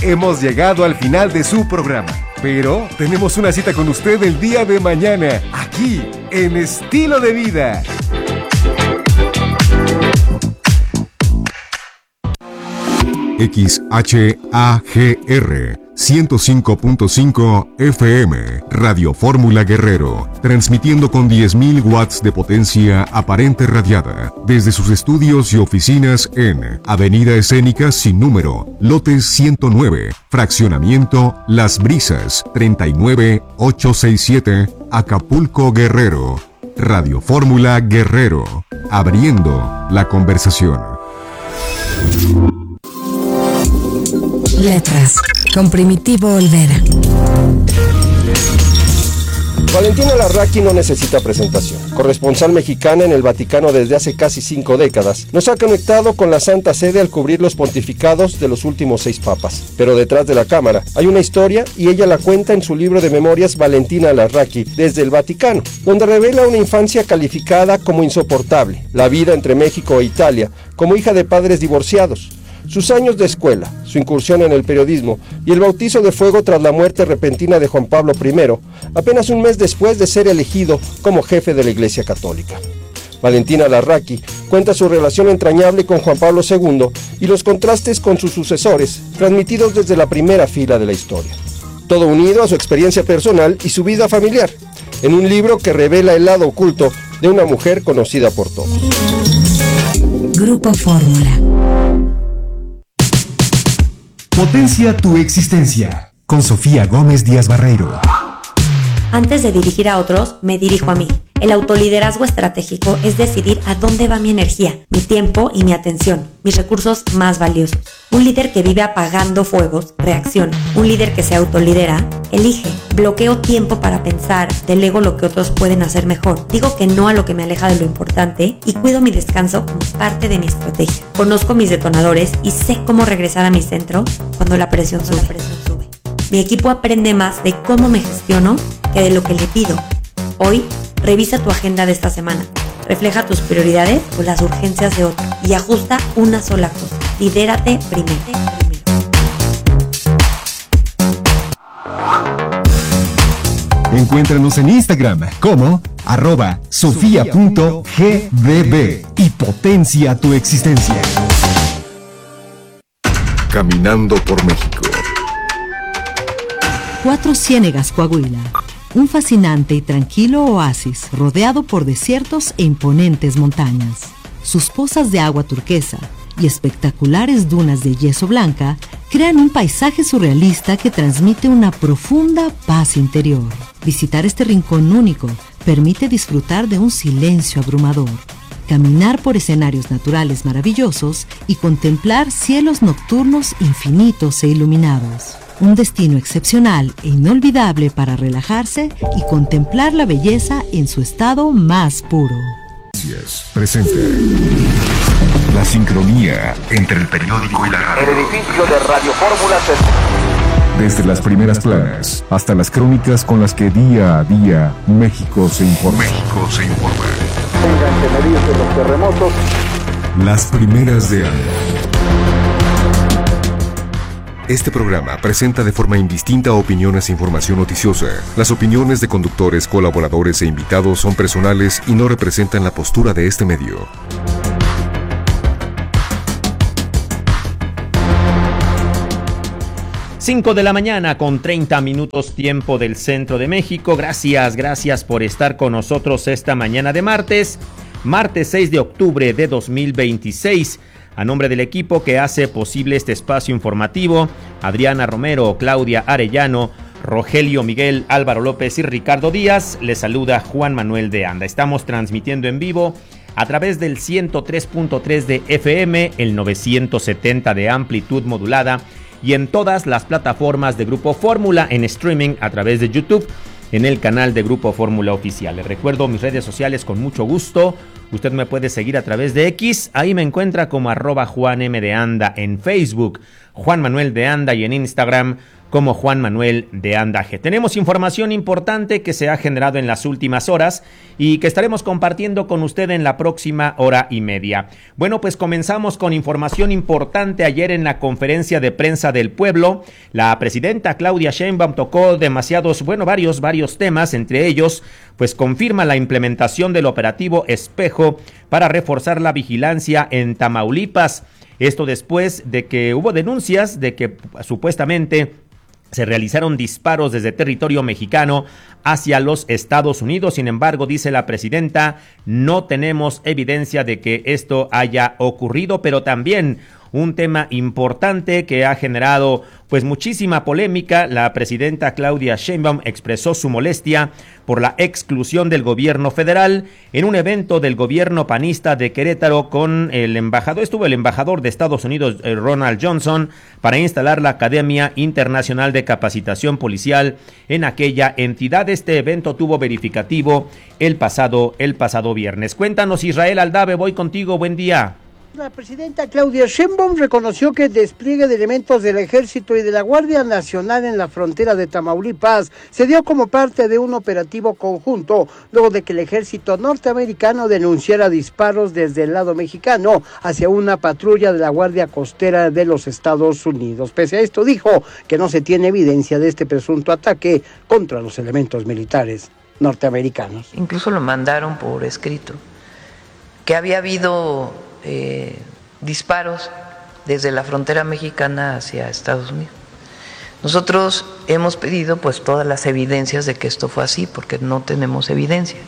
hemos llegado al final de su programa. Pero tenemos una cita con usted el día de mañana, aquí, en Estilo de Vida. XHAGR 105.5 FM, Radio Fórmula Guerrero, transmitiendo con 10.000 watts de potencia aparente radiada, desde sus estudios y oficinas en Avenida Escénica sin número, lote 109, fraccionamiento Las Brisas, 39867, Acapulco, Guerrero. Radio Fórmula Guerrero, abriendo la conversación. Letras, con Primitivo Olvera. Valentina Larraqui no necesita presentación. Corresponsal mexicana en el Vaticano desde hace casi 5 décadas, nos ha conectado con la Santa Sede al cubrir los pontificados de los últimos 6 papas. Pero detrás de la cámara hay una historia y ella la cuenta en su libro de memorias Valentina Larraqui desde el Vaticano, donde revela una infancia calificada como insoportable, la vida entre México e Italia, como hija de padres divorciados, sus años de escuela, su incursión en el periodismo y el bautizo de fuego tras la muerte repentina de Juan Pablo I, apenas un mes después de ser elegido como jefe de la Iglesia Católica. Valentina Larraqui cuenta su relación entrañable con Juan Pablo II y los contrastes con sus sucesores, transmitidos desde la primera fila de la historia. Todo unido a su experiencia personal y su vida familiar, en un libro que revela el lado oculto de una mujer conocida por todos. Grupo Fórmula. Potencia tu existencia, con Sofía Gómez Díaz Barreiro. Antes de dirigir a otros, me dirijo a mí. El autoliderazgo estratégico es decidir a dónde va mi energía, mi tiempo y mi atención, mis recursos más valiosos. Un líder que vive apagando fuegos, reacciona. Un líder que se autolidera, elige. Bloqueo tiempo para pensar, delego lo que otros pueden hacer mejor. Digo que no a lo que me aleja de lo importante y cuido mi descanso como parte de mi estrategia. Conozco mis detonadores y sé cómo regresar a mi centro cuando la presión sube. Mi equipo aprende más de cómo me gestiono que de lo que le pido. Hoy, revisa tu agenda de esta semana. Refleja tus prioridades o las urgencias de otro y ajusta una sola cosa. Lidérate primero. Encuéntranos en Instagram como @sofia.gbb y potencia tu existencia. Caminando por México. Cuatro Ciénegas, Coahuila. Un fascinante y tranquilo oasis rodeado por desiertos e imponentes montañas. Sus pozas de agua turquesa y espectaculares dunas de yeso blanca crean un paisaje surrealista que transmite una profunda paz interior. Visitar este rincón único permite disfrutar de un silencio abrumador, caminar por escenarios naturales maravillosos y contemplar cielos nocturnos infinitos e iluminados. Un destino excepcional e inolvidable para relajarse y contemplar la belleza en su estado más puro. Presente. La sincronía entre el periódico y la radio. El edificio de Radio Fórmula Desde las primeras planas hasta las crónicas con las que día a día México se informa. tengan que medirse los terremotos. Las primeras de año. Este programa presenta de forma indistinta opiniones e información noticiosa. Las opiniones de conductores, colaboradores e invitados son personales y no representan la postura de este medio. Cinco de la mañana con 30 minutos tiempo del centro de México. Gracias por estar con nosotros esta mañana de martes 6 de octubre de 2026. A nombre del equipo que hace posible este espacio informativo, Adriana Romero, Claudia Arellano, Rogelio Miguel, Álvaro López y Ricardo Díaz, les saluda Juan Manuel de Anda. Estamos transmitiendo en vivo a través del 103.3 de FM, el 970 de amplitud modulada y en todas las plataformas de Grupo Fórmula en streaming a través de YouTube en el canal de Grupo Fórmula Oficial. Les recuerdo mis redes sociales con mucho gusto. Usted me puede seguir a través de X, ahí me encuentra como @JuanM de Anda en Facebook, Juan Manuel de Anda, y en Instagram como Juan Manuel de Anda G. Tenemos información importante que se ha generado en las últimas horas y que estaremos compartiendo con usted en la próxima hora y media. Bueno, pues comenzamos con información importante. Ayer en la conferencia de prensa del pueblo, la presidenta Claudia Sheinbaum tocó varios temas, entre ellos, pues confirma la implementación del operativo Espejo para reforzar la vigilancia en Tamaulipas. Esto después de que hubo denuncias de que supuestamente se realizaron disparos desde territorio mexicano hacia los Estados Unidos. Sin embargo, dice la presidenta, no tenemos evidencia de que esto haya ocurrido, pero también un tema importante que ha generado pues muchísima polémica. La presidenta Claudia Sheinbaum expresó su molestia por la exclusión del gobierno federal en un evento del gobierno panista de Querétaro con el embajador. Estuvo el embajador de Estados Unidos, Ronald Johnson, para instalar la Academia Internacional de Capacitación Policial en aquella entidad. Este evento tuvo verificativo el pasado viernes. Cuéntanos, Israel Aldave, voy contigo, buen día. La presidenta Claudia Sheinbaum reconoció que el despliegue de elementos del Ejército y de la Guardia Nacional en la frontera de Tamaulipas se dio como parte de un operativo conjunto, luego de que el Ejército norteamericano denunciara disparos desde el lado mexicano hacia una patrulla de la Guardia Costera de los Estados Unidos. Pese a esto, dijo que no se tiene evidencia de este presunto ataque contra los elementos militares norteamericanos. Incluso lo mandaron por escrito, que había habido disparos desde la frontera mexicana hacia Estados Unidos. Nosotros hemos pedido pues todas las evidencias de que esto fue así, porque no tenemos evidencia.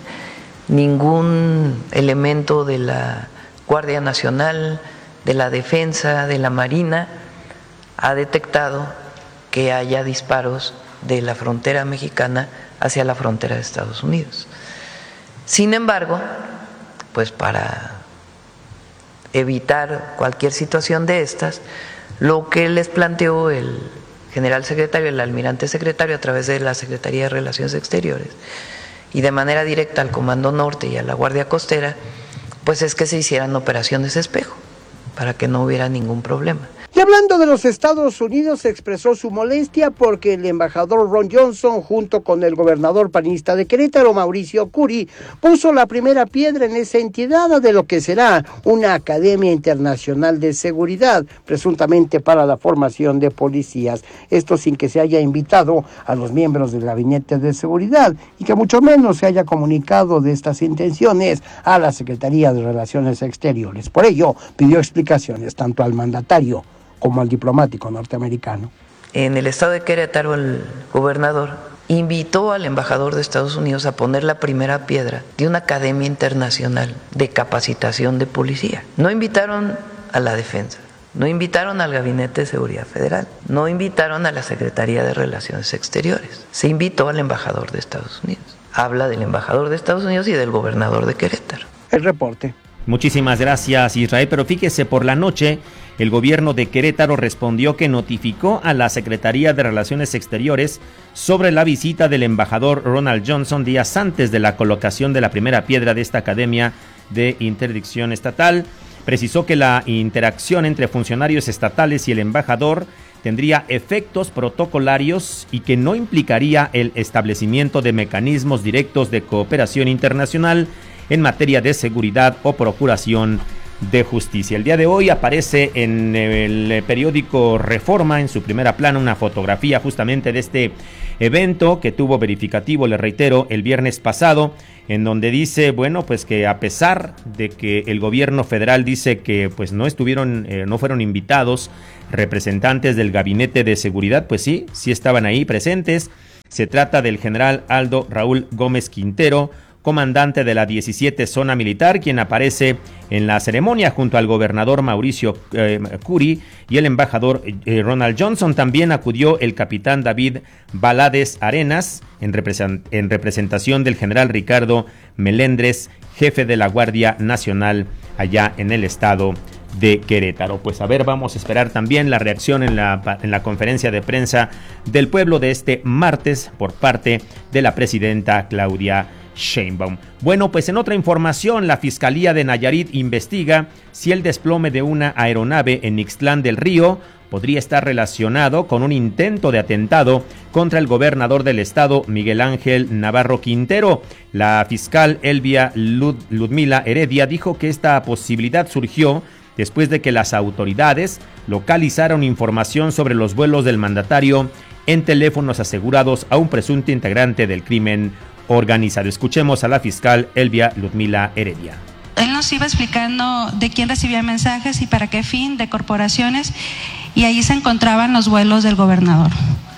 Ningún elemento de la Guardia Nacional, de la Defensa, de la Marina ha detectado que haya disparos de la frontera mexicana hacia la frontera de Estados Unidos. Sin embargo, pues para evitar cualquier situación de estas, lo que les planteó el general secretario, el almirante secretario, a través de la Secretaría de Relaciones Exteriores y de manera directa al Comando Norte y a la Guardia Costera, pues es que se hicieran operaciones espejo para que no hubiera ningún problema. Y hablando de los Estados Unidos, expresó su molestia porque el embajador Ron Johnson, junto con el gobernador panista de Querétaro, Mauricio Curi, puso la primera piedra en esa entidad de lo que será una Academia Internacional de Seguridad, presuntamente para la formación de policías. Esto sin que se haya invitado a los miembros del Gabinete de Seguridad y que mucho menos se haya comunicado de estas intenciones a la Secretaría de Relaciones Exteriores. Por ello, pidió explicaciones tanto al mandatario como al diplomático norteamericano. En el estado de Querétaro, el gobernador invitó al embajador de Estados Unidos a poner la primera piedra de una academia internacional de capacitación de policía. No invitaron a la defensa, no invitaron al Gabinete de Seguridad Federal, no invitaron a la Secretaría de Relaciones Exteriores, se invitó al embajador de Estados Unidos. Habla del embajador de Estados Unidos y del gobernador de Querétaro. El reporte. Muchísimas gracias, Israel, pero fíjese, por la noche el gobierno de Querétaro respondió que notificó a la Secretaría de Relaciones Exteriores sobre la visita del embajador Ronald Johnson días antes de la colocación de la primera piedra de esta Academia de Interdicción Estatal. Precisó que la interacción entre funcionarios estatales y el embajador tendría efectos protocolarios y que no implicaría el establecimiento de mecanismos directos de cooperación internacional en materia de seguridad o procuración de justicia. El día de hoy aparece en el periódico Reforma, en su primera plana, una fotografía justamente de este evento que tuvo verificativo, le reitero, el viernes pasado, en donde dice, bueno, pues que a pesar de que el gobierno federal dice que pues no fueron invitados representantes del Gabinete de Seguridad, pues sí estaban ahí presentes. Se trata del general Aldo Raúl Gómez Quintero, comandante de la 17 Zona Militar, quien aparece en la ceremonia junto al gobernador Mauricio Curi y el embajador Ronald Johnson. También acudió el capitán David Valadez Arenas en representación del general Ricardo Melendres, jefe de la Guardia Nacional allá en el estado de Querétaro. Pues a ver, vamos a esperar también la reacción en la conferencia de prensa del pueblo de este martes por parte de la presidenta Claudia Sheinbaum. Bueno, pues en otra información, la Fiscalía de Nayarit investiga si el desplome de una aeronave en Ixtlán del Río podría estar relacionado con un intento de atentado contra el gobernador del estado, Miguel Ángel Navarro Quintero. La fiscal Elvia Ludmila Heredia dijo que esta posibilidad surgió después de que las autoridades localizaron información sobre los vuelos del mandatario en teléfonos asegurados a un presunto integrante del crimen organizado. Escuchemos a la fiscal Elvia Ludmila Heredia. Él nos iba explicando de quién recibía mensajes y para qué fin, de corporaciones, y ahí se encontraban los vuelos del gobernador.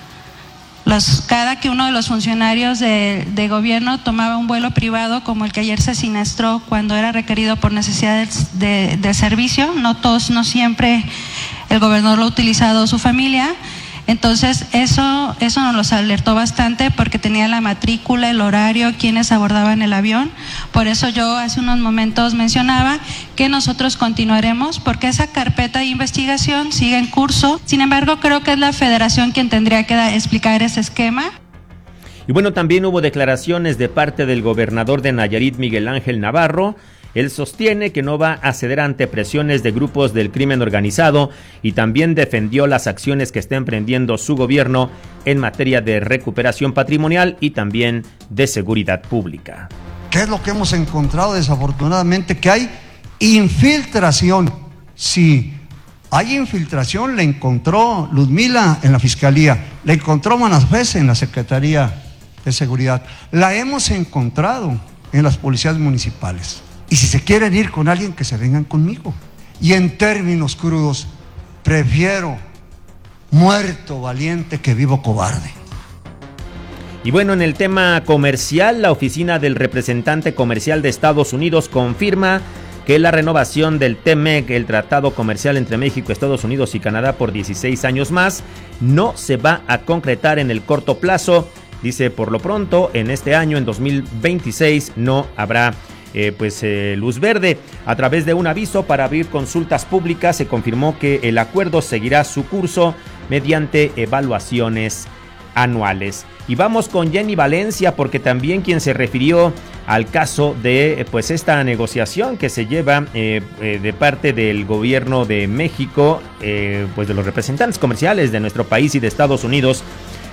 Cada que uno de los funcionarios de gobierno tomaba un vuelo privado, como el que ayer se siniestró cuando era requerido por necesidades de servicio, no siempre el gobernador lo ha utilizado su familia. Entonces eso nos los alertó bastante porque tenía la matrícula, el horario, quienes abordaban el avión. Por eso yo hace unos momentos mencionaba que nosotros continuaremos porque esa carpeta de investigación sigue en curso. Sin embargo, creo que es la Federación quien tendría que explicar ese esquema. Y bueno, también hubo declaraciones de parte del gobernador de Nayarit, Miguel Ángel Navarro. Él sostiene que no va a ceder ante presiones de grupos del crimen organizado y también defendió las acciones que está emprendiendo su gobierno en materia de recuperación patrimonial y también de seguridad pública. ¿Qué es lo que hemos encontrado desafortunadamente? Que hay infiltración. Sí, hay infiltración, la encontró Ludmila en la Fiscalía, la encontró Manafés en la Secretaría de Seguridad, la hemos encontrado en las policías municipales. Y si se quieren ir con alguien, que se vengan conmigo. Y en términos crudos, prefiero muerto valiente que vivo cobarde. Y bueno, en el tema comercial, la oficina del representante comercial de Estados Unidos confirma que la renovación del TMEC, el tratado comercial entre México, Estados Unidos y Canadá por 16 años más, no se va a concretar en el corto plazo. Dice, por lo pronto, en este año, en 2026, no habrá luz verde. A través de un aviso para abrir consultas públicas se confirmó que el acuerdo seguirá su curso mediante evaluaciones anuales. Y vamos con Jenny Valencia, porque también quien se refirió al caso de esta negociación que se lleva de parte del gobierno de México, de los representantes comerciales de nuestro país y de Estados Unidos,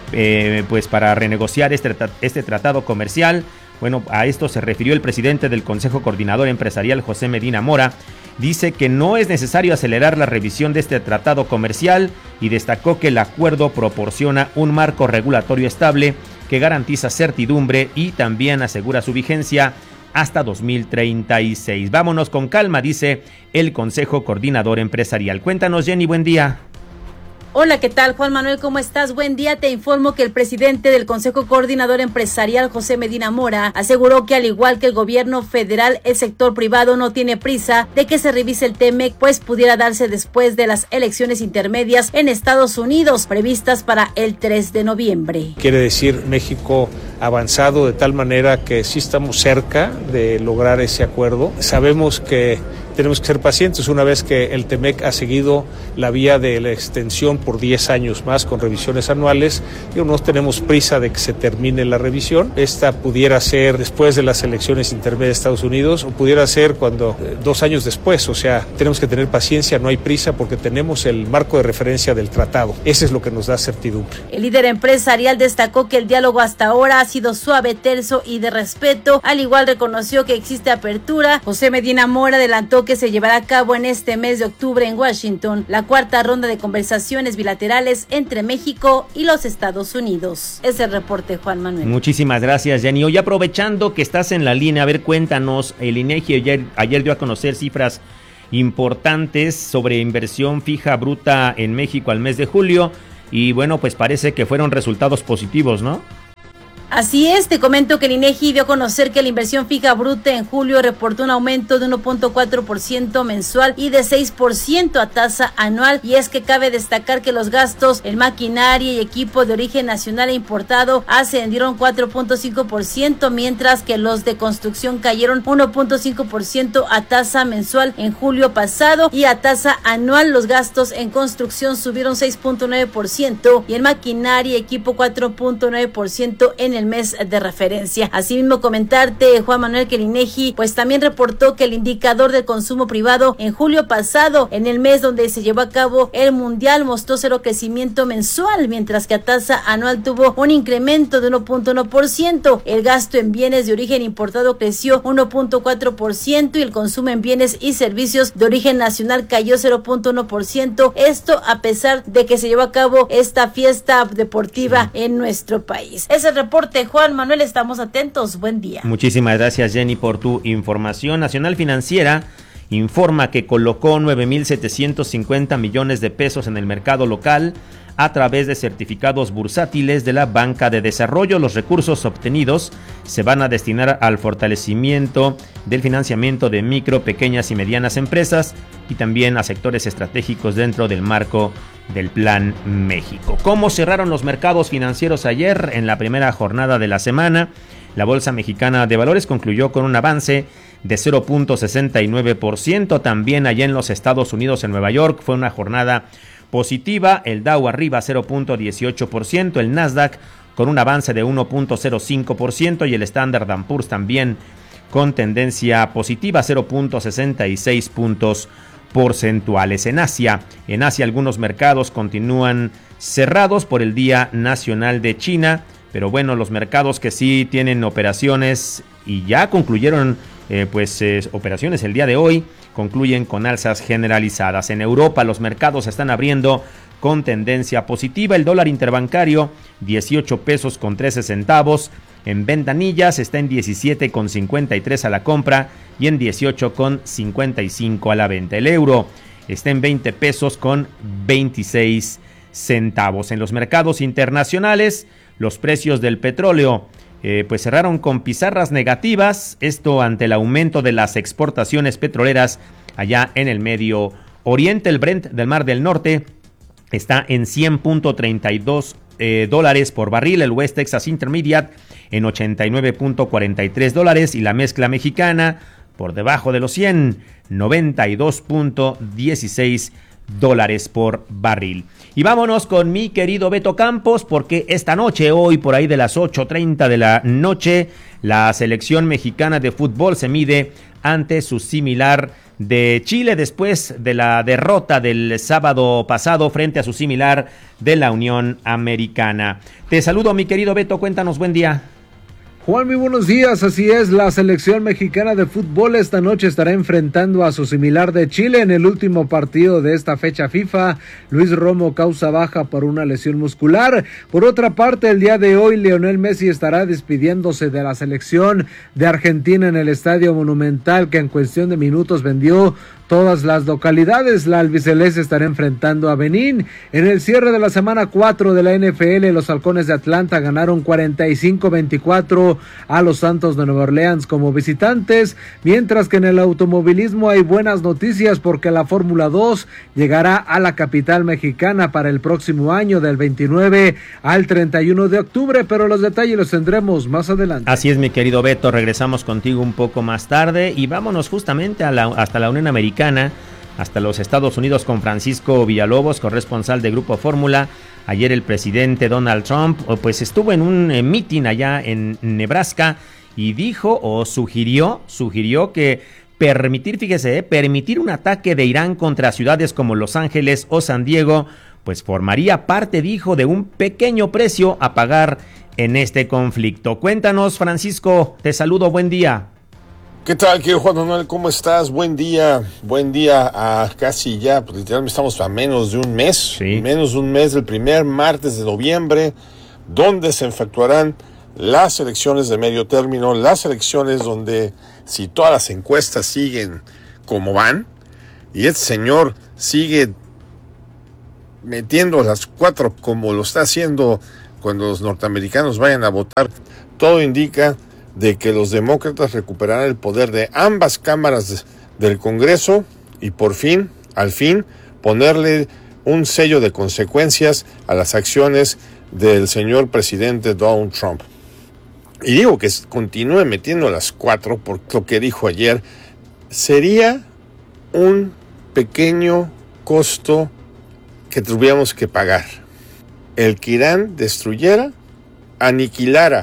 para renegociar este tratado comercial. Bueno, a esto se refirió el presidente del Consejo Coordinador Empresarial, José Medina Mora. Dice que no es necesario acelerar la revisión de este tratado comercial y destacó que el acuerdo proporciona un marco regulatorio estable que garantiza certidumbre y también asegura su vigencia hasta 2036. Vámonos con calma, dice el Consejo Coordinador Empresarial. Cuéntanos, Jenny, buen día. Hola, ¿qué tal, Juan Manuel? ¿Cómo estás? Buen día. Te informo que el presidente del Consejo Coordinador Empresarial, José Medina Mora, aseguró que al igual que el gobierno federal, el sector privado no tiene prisa de que se revise el TMEC, pues pudiera darse después de las elecciones intermedias en Estados Unidos, previstas para el 3 de noviembre. Quiere decir México avanzado de tal manera que sí estamos cerca de lograr ese acuerdo. Sabemos que tenemos que ser pacientes una vez que el TMEC ha seguido la vía de la extensión por 10 años más con revisiones anuales. No tenemos prisa de que se termine la revisión. Esta pudiera ser después de las elecciones intermedias de Estados Unidos o pudiera ser 2 años después. O sea, tenemos que tener paciencia, no hay prisa porque tenemos el marco de referencia del tratado. Ese es lo que nos da certidumbre. El líder empresarial destacó que el diálogo hasta ahora ha sido suave, terso y de respeto. Al igual reconoció que existe apertura. José Medina Mora adelantó que se llevará a cabo en este mes de octubre en Washington la cuarta ronda de conversaciones bilaterales entre México y los Estados Unidos. Es el reporte, Juan Manuel. Muchísimas gracias, Jenny. Hoy, aprovechando que estás en la línea, a ver, cuéntanos, el INEGI ayer dio a conocer cifras importantes sobre inversión fija bruta en México al mes de julio y bueno, pues parece que fueron resultados positivos, ¿no? Así es, te comento que el INEGI dio a conocer que la inversión fija bruta en julio reportó un aumento de 1.4% mensual y de 6% a tasa anual, y es que cabe destacar que los gastos en maquinaria y equipo de origen nacional e importado ascendieron 4.5%, mientras que los de construcción cayeron 1.5% a tasa mensual en julio pasado, y a tasa anual los gastos en construcción subieron 6.9% y en maquinaria y equipo 4.9% en el el mes de referencia. Asimismo, comentarte, Juan Manuel, que el INEGI pues también reportó que el indicador de consumo privado en julio pasado, en el mes donde se llevó a cabo el Mundial, mostró 0 crecimiento mensual, mientras que a tasa anual tuvo un incremento de 1.1%. El gasto en bienes de origen importado creció 1.4% y el consumo en bienes y servicios de origen nacional cayó 0.1%. Esto a pesar de que se llevó a cabo esta fiesta deportiva en nuestro país. Es el reporte, Juan Manuel, estamos atentos. Buen día. Muchísimas gracias, Jenny, por tu información. Nacional Financiera informa que colocó 9,750 millones de pesos en el mercado local a través de certificados bursátiles de la Banca de Desarrollo. Los recursos obtenidos se van a destinar al fortalecimiento del financiamiento de micro, pequeñas y medianas empresas y también a sectores estratégicos dentro del marco del Plan México. ¿Cómo cerraron los mercados financieros ayer en la primera jornada de la semana? La Bolsa Mexicana de Valores concluyó con un avance de 0.69%. También allá en los Estados Unidos, en Nueva York, fue una jornada positiva. El Dow arriba 0.18%, el Nasdaq con un avance de 1.05% y el Standard & Poor's también con tendencia positiva, 0.66 puntos porcentuales. En Asia algunos mercados continúan cerrados por el Día Nacional de China, pero bueno, los mercados que sí tienen operaciones y ya concluyeron operaciones el día de hoy, concluyen con alzas generalizadas. En Europa los mercados están abriendo con tendencia positiva. El dólar interbancario 18 pesos con 13 centavos. En ventanillas está en 17,53 a la compra y en 18,55 a la venta. El euro está en 20 pesos con 26 centavos. En los mercados internacionales, los precios del petróleo cerraron con pizarras negativas, esto ante el aumento de las exportaciones petroleras allá en el Medio Oriente. El Brent del Mar del Norte está en 100.32 dólares por barril, el West Texas Intermediate en 89.43 dólares y la mezcla mexicana por debajo de los 100, 92.16 dólares por barril. Y vámonos con mi querido Beto Campos, porque esta noche, hoy por ahí de las 8:30 de la noche, la selección mexicana de fútbol se mide ante su similar de Chile después de la derrota del sábado pasado frente a su similar de la Unión Americana. Te saludo, mi querido Beto, cuéntanos, buen día. Juan, muy buenos días. Así es, la selección mexicana de fútbol esta noche estará enfrentando a su similar de Chile en el último partido de esta fecha FIFA. Luis Romo causa baja por una lesión muscular. Por otra parte, el día de hoy Lionel Messi estará despidiéndose de la selección de Argentina en el Estadio Monumental, que en cuestión de minutos vendió todas las localidades. La albiceleste estará enfrentando a Benín. En el cierre de la semana 4 de la NFL, los Halcones de Atlanta ganaron 45-24 a los Santos de Nueva Orleans como visitantes, mientras que en el automovilismo hay buenas noticias porque la Fórmula 2 llegará a la capital mexicana para el próximo año, del 29 al 31 de octubre, pero los detalles los tendremos más adelante. Así es, mi querido Beto, regresamos contigo un poco más tarde y vámonos justamente hasta la Unión Americana, hasta los Estados Unidos, con Francisco Villalobos, corresponsal de Grupo Fórmula. Ayer el presidente Donald Trump pues estuvo en un meeting allá en Nebraska y dijo o sugirió que permitir un ataque de Irán contra ciudades como Los Ángeles o San Diego pues formaría parte, dijo, de un pequeño precio a pagar en este conflicto. Cuéntanos, Francisco, te saludo, buen día. ¿Qué tal, querido Juan Manuel? ¿Cómo estás? Buen día a casi ya, pues literalmente estamos a menos de un mes, sí. Menos de un mes del primer martes de noviembre, donde se efectuarán las elecciones de medio término, las elecciones donde, si todas las encuestas siguen como van, y este señor sigue metiendo las 4 como lo está haciendo cuando los norteamericanos vayan a votar, todo indica de que los demócratas recuperarán el poder de ambas cámaras del Congreso y por fin, al fin, ponerle un sello de consecuencias a las acciones del señor presidente Donald Trump. Y digo que continúe metiendo las 4 por lo que dijo ayer. Sería un pequeño costo que tuviéramos que pagar. El que Irán destruyera, aniquilara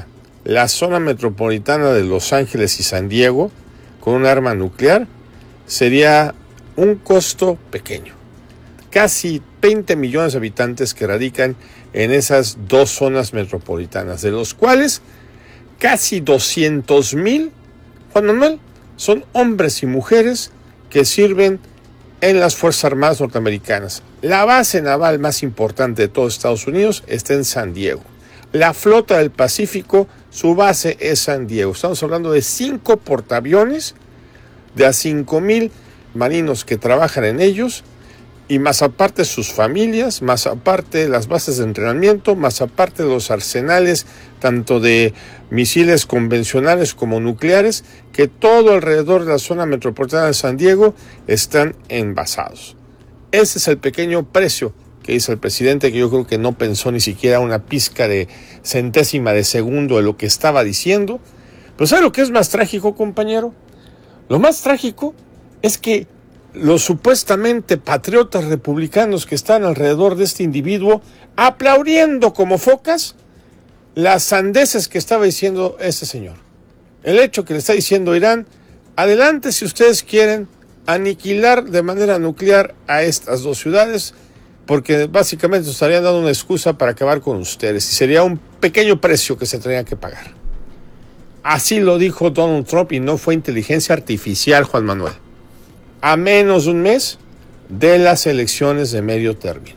la zona metropolitana de Los Ángeles y San Diego con un arma nuclear, sería un costo pequeño. Casi 20 millones de habitantes que radican en esas dos zonas metropolitanas, de los cuales casi 200,000, Juan Manuel, son hombres y mujeres que sirven en las Fuerzas Armadas norteamericanas. La base naval más importante de todo Estados Unidos está en San Diego. La flota del Pacífico, su base es San Diego. Estamos hablando de 5 portaaviones, de a 5,000 marinos que trabajan en ellos, y más aparte sus familias, más aparte las bases de entrenamiento, más aparte los arsenales tanto de misiles convencionales como nucleares, que todo alrededor de la zona metropolitana de San Diego están envasados. Ese es el pequeño precio que dice el presidente, que yo creo que no pensó ni siquiera una pizca de centésima de segundo de lo que estaba diciendo. Pero ¿sabe lo que es más trágico, compañero? Lo más trágico es que los supuestamente patriotas republicanos que están alrededor de este individuo, aplaudiendo como focas las sandeces que estaba diciendo este señor. El hecho que le está diciendo Irán: adelante si ustedes quieren aniquilar de manera nuclear a estas dos ciudades, porque básicamente estarían dando una excusa para acabar con ustedes, y sería un pequeño precio que se tendría que pagar. Así lo dijo Donald Trump, y no fue inteligencia artificial, Juan Manuel. A menos de un mes de las elecciones de medio término.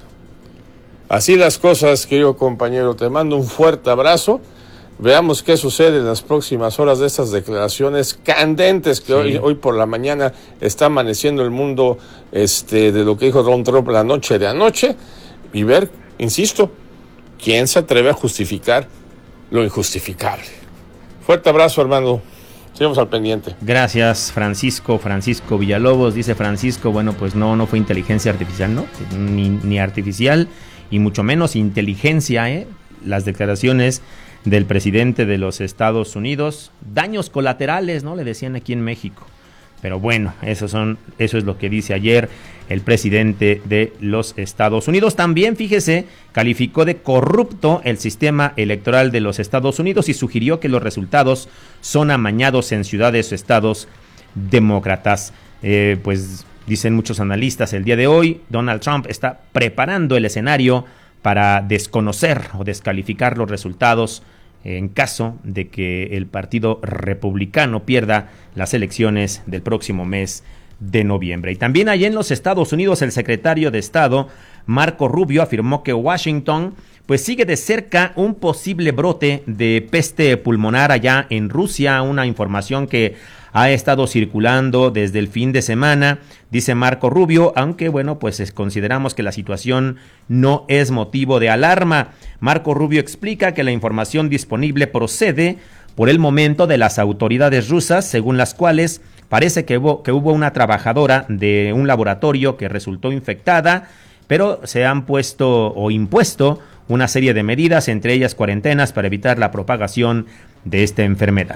Así las cosas, querido compañero. Te mando un fuerte abrazo. Veamos qué sucede en las próximas horas de estas declaraciones candentes que hoy por la mañana está amaneciendo el mundo de lo que dijo Donald Trump la noche de anoche, y ver, insisto, quién se atreve a justificar lo injustificable. Fuerte abrazo, hermano. Seguimos al pendiente. Gracias, Francisco Villalobos. Dice Francisco, bueno, pues no fue inteligencia artificial, ¿no? Ni artificial, y mucho menos inteligencia, las declaraciones del presidente de los Estados Unidos. Daños colaterales, ¿no? Le decían aquí en México. Pero bueno, eso es lo que dice ayer el presidente de los Estados Unidos. También, fíjese, calificó de corrupto el sistema electoral de los Estados Unidos y sugirió que los resultados son amañados en ciudades o estados demócratas. Pues dicen muchos analistas el día de hoy, Donald Trump está preparando el escenario para desconocer o descalificar los resultados en caso de que el Partido Republicano pierda las elecciones del próximo mes de noviembre. Y también allá en los Estados Unidos, el secretario de Estado, Marco Rubio, afirmó que Washington pues sigue de cerca un posible brote de peste pulmonar allá en Rusia, una información que ha estado circulando desde el fin de semana, dice Marco Rubio, aunque bueno, pues consideramos que la situación no es motivo de alarma. Marco Rubio explica que la información disponible procede por el momento de las autoridades rusas, según las cuales parece que hubo una trabajadora de un laboratorio que resultó infectada, pero se han puesto o impuesto una serie de medidas, entre ellas cuarentenas, para evitar la propagación de esta enfermedad.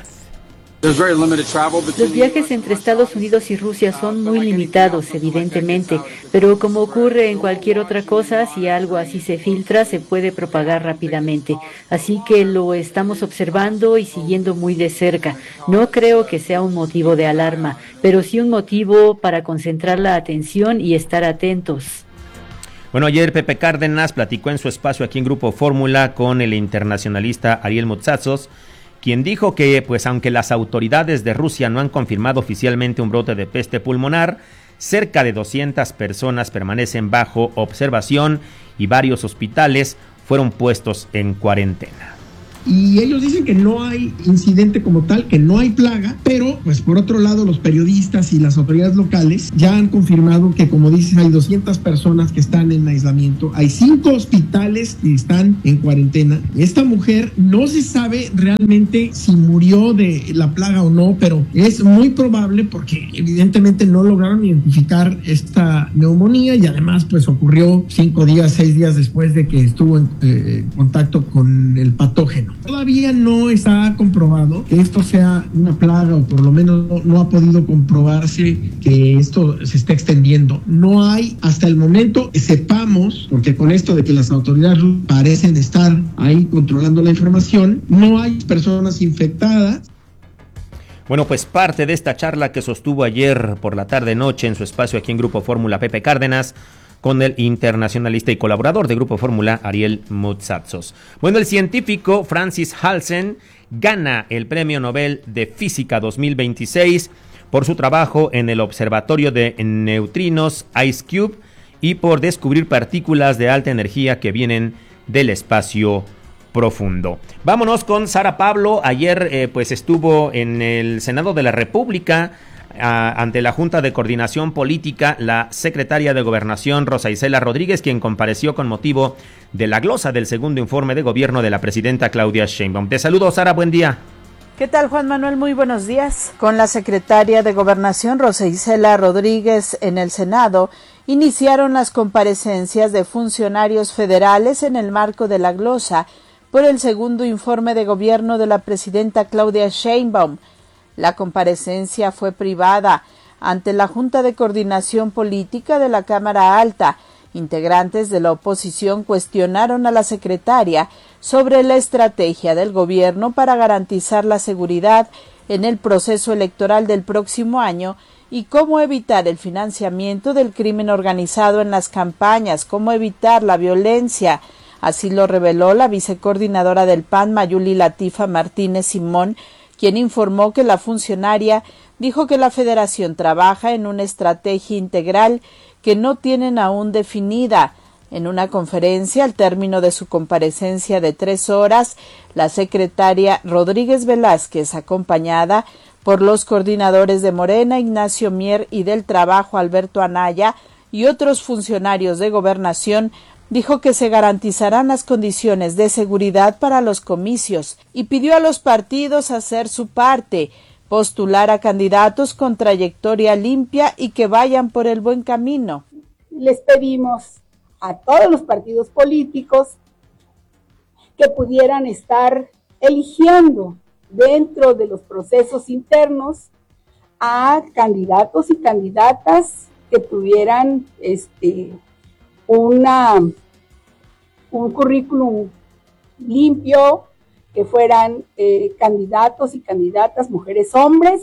Los viajes entre Estados Unidos y Rusia son muy limitados, evidentemente, pero como ocurre en cualquier otra cosa, si algo así se filtra, se puede propagar rápidamente. Así que lo estamos observando y siguiendo muy de cerca. No creo que sea un motivo de alarma, pero sí un motivo para concentrar la atención y estar atentos. Bueno, ayer Pepe Cárdenas platicó en su espacio aquí en Grupo Fórmula con el internacionalista Ariel Motsatsos, quien dijo que, pues aunque las autoridades de Rusia no han confirmado oficialmente un brote de peste pulmonar, cerca de 200 personas permanecen bajo observación y varios hospitales fueron puestos en cuarentena. Y ellos dicen que no hay incidente como tal, que no hay plaga, pero pues por otro lado los periodistas y las autoridades locales ya han confirmado que, como dicen, hay 200 personas que están en aislamiento, hay 5 hospitales que están en cuarentena. Esta mujer no se sabe realmente si murió de la plaga o no, pero es muy probable porque evidentemente no lograron identificar esta neumonía, y además pues ocurrió 5 días, 6 días después de que estuvo en contacto con el patógeno. Todavía no está comprobado que esto sea una plaga, o por lo menos no ha podido comprobarse que esto se está extendiendo. No hay hasta el momento que sepamos, porque con esto de que las autoridades parecen estar ahí controlando la información, no hay personas infectadas. Bueno, pues parte de esta charla que sostuvo ayer por la tarde-noche en su espacio aquí en Grupo Fórmula, Pepe Cárdenas, con el internacionalista y colaborador de Grupo Fórmula, Ariel Mutsatzos. Bueno, el científico Francis Halsen gana el Premio Nobel de Física 2026 por su trabajo en el Observatorio de Neutrinos IceCube y por descubrir partículas de alta energía que vienen del espacio profundo. Vámonos con Sara Pablo. Ayer pues estuvo en el Senado de la República ante la Junta de Coordinación Política la secretaria de Gobernación Rosa Isela Rodríguez, quien compareció con motivo de la glosa del segundo informe de gobierno de la presidenta Claudia Sheinbaum. Te saludo, Sara, buen día. ¿Qué tal, Juan Manuel? Muy buenos días. Con la secretaria de Gobernación Rosa Isela Rodríguez en el Senado, iniciaron las comparecencias de funcionarios federales en el marco de la glosa por el segundo informe de gobierno de la presidenta Claudia Sheinbaum. La comparecencia fue privada ante la Junta de Coordinación Política de la Cámara Alta. Integrantes de la oposición cuestionaron a la secretaria sobre la estrategia del gobierno para garantizar la seguridad en el proceso electoral del próximo año y cómo evitar el financiamiento del crimen organizado en las campañas, cómo evitar la violencia. Así lo reveló la vicecoordinadora del PAN, Mayuli Latifa Martínez Simón, quien informó que la funcionaria dijo que la federación trabaja en una estrategia integral que no tienen aún definida. En una conferencia al término de su comparecencia de 3 horas, la secretaria Rodríguez Velázquez, acompañada por los coordinadores de Morena, Ignacio Mier, y del Trabajo, Alberto Anaya, y otros funcionarios de Gobernación, dijo que se garantizarán las condiciones de seguridad para los comicios y pidió a los partidos hacer su parte, postular a candidatos con trayectoria limpia y que vayan por el buen camino. Les pedimos a todos los partidos políticos que pudieran estar eligiendo dentro de los procesos internos a candidatos y candidatas que tuvieran un currículum limpio, que fueran candidatos y candidatas, mujeres, hombres,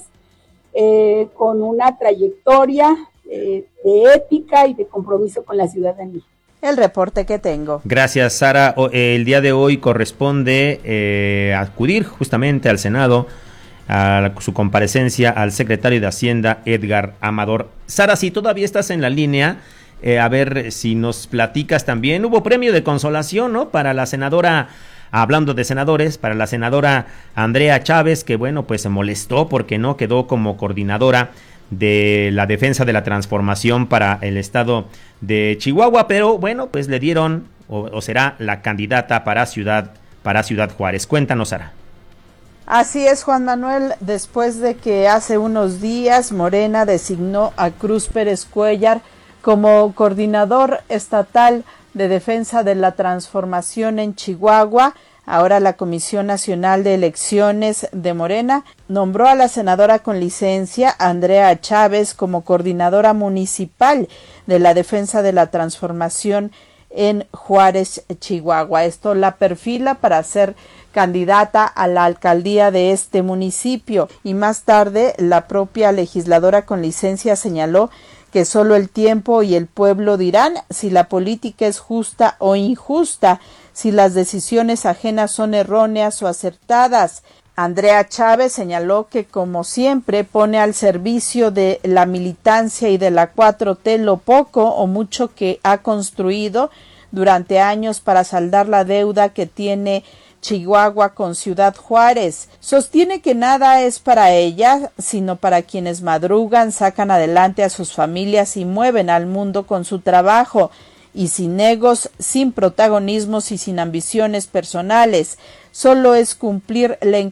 con una trayectoria de ética y de compromiso con la ciudadanía. El reporte que tengo. Gracias, Sara. El día de hoy corresponde acudir justamente al Senado a su comparecencia al secretario de Hacienda, Edgar Amador. Sara, si todavía estás en la línea, a ver si nos platicas también. Hubo premio de consolación, ¿no? Para la senadora, hablando de senadores, para la senadora Andrea Chávez, que bueno, pues se molestó porque no quedó como coordinadora de la defensa de la transformación para el estado de Chihuahua, pero bueno, pues le dieron o será la candidata para Ciudad Juárez. Cuéntanos, Sara. Así es, Juan Manuel, después de que hace unos días Morena designó a Cruz Pérez Cuellar como coordinador estatal de defensa de la transformación en Chihuahua, ahora la Comisión Nacional de Elecciones de Morena nombró a la senadora con licencia, Andrea Chávez, como coordinadora municipal de la defensa de la transformación en Juárez, Chihuahua. Esto la perfila para ser candidata a la alcaldía de este municipio. Y más tarde, la propia legisladora con licencia señaló que solo el tiempo y el pueblo dirán si la política es justa o injusta, si las decisiones ajenas son erróneas o acertadas. Andrea Chávez señaló que, como siempre, pone al servicio de la militancia y de la 4T lo poco o mucho que ha construido durante años para saldar la deuda que tiene Chihuahua con Ciudad Juárez. Sostiene que nada es para ella, sino para quienes madrugan, sacan adelante a sus familias y mueven al mundo con su trabajo, y sin egos, sin protagonismos y sin ambiciones personales. Solo es cumplir la